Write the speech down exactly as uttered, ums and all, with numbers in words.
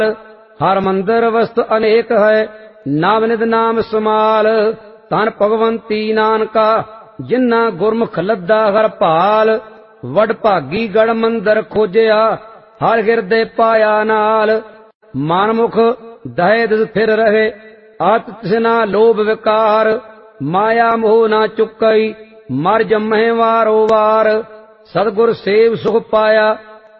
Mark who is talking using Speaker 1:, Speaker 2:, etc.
Speaker 1: हर मंदिर वस्तु अनेक है, नाम निध नाम समाल। तन भगवंती नानका जिन्ना गुरमुख लद्दा हर भाल। वड भागी गढ़ मंदिर खोजिया, हर हिरदे पाया नाल। मानमुख दहे दिस फिर रहे, आत तिसना लोभ विकार। माया मोह ना चुकई, मर जम्हे वारो वार। सतगुर सेव सुख पाया,